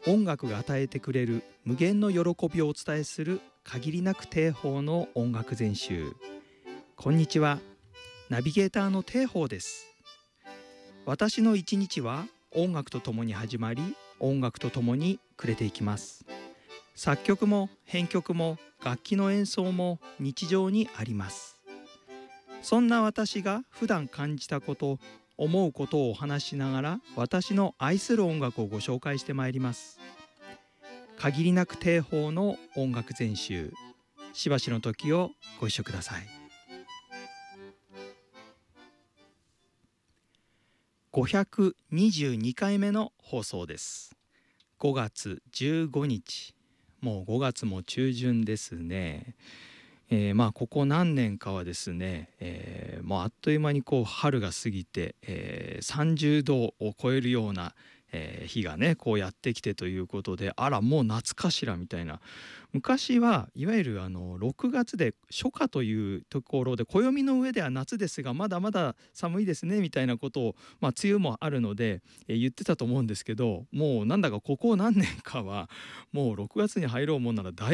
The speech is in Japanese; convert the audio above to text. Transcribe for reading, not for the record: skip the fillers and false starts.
音楽が与えてくれる無限の喜びをお伝えする限りなく定法の音楽全集。こんにちは、ナビゲーターの定法です。私の一日は音楽とともに始まり、音楽とともに暮れていきます。作曲も編曲も楽器の演奏も日常にあります。そんな私が普段感じたこと、思うことをお話しながら、私の愛する音楽をご紹介してまいります。限りなく定法の音楽全集、しばしの時をご一緒ください。522回目の放送です。5月15日、もう5月も中旬ですね。ここ何年かはですね、もうあっという間に春が過ぎて、30度を超えるような、日がねやってきてということで、あらもう夏かしらみたいな。昔はいわゆる6月で初夏というところで、暦の上では夏ですがまだまだ寒いですねみたいなことを、梅雨もあるので、言ってたと思うんですけど、もうなんだかここ何年かはもう6月に入ろうもんならだい